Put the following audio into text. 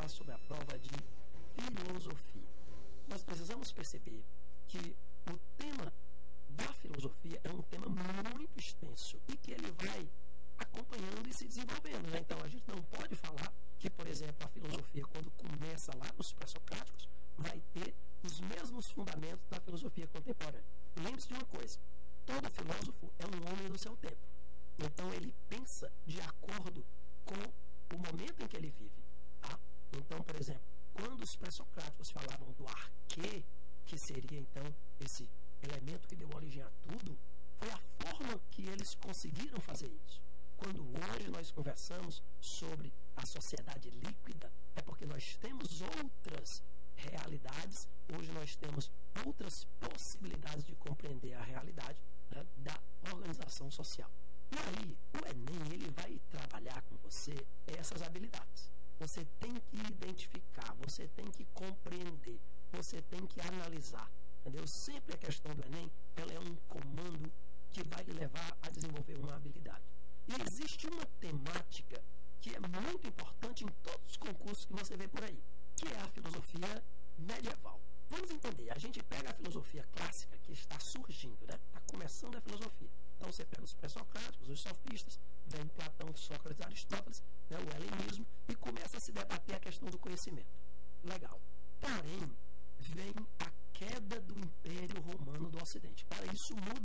falar sobre a prova de filosofia. Nós precisamos perceber que o tema da filosofia é um tema muito extenso e que ele vai acompanhando e se desenvolvendo, né? Então, a gente não pode falar que, por exemplo, a filosofia, quando começa lá nos pré-socráticos, vai ter os mesmos fundamentos da filosofia contemporânea. Lembre-se de uma coisa: todo filósofo é um homem do seu tempo. Então, ele pensa de acordo com o momento em que ele vive. Tá? Então, por exemplo, quando os pré-socráticos falavam do arquê, que seria, então, esse elemento que deu origem a tudo, foi a forma que eles conseguiram fazer isso. Quando hoje nós conversamos sobre a sociedade líquida, é porque nós temos outras realidades, hoje nós temos outras possibilidades de compreender a realidade, né, da organização social. E aí, o Enem, ele vai trabalhar com você essas habilidades. Você tem que identificar, você tem que compreender, você tem que analisar. Entendeu? Sempre a questão do Enem, ela é um comando que vai lhe levar a desenvolver uma habilidade. E existe uma temática que é muito importante em todos os concursos que você vê por aí, que é a filosofia medieval. Vamos entender, a gente pega a filosofia clássica que está surgindo, né? Está começando a filosofia. Então você pega os pré-socráticos, os sofistas, vem Platão, Sócrates, Aristóteles, né, o helenismo, e começa a se debater a questão do conhecimento. Legal. Porém, vem a queda do Império Romano do Ocidente. Para isso muda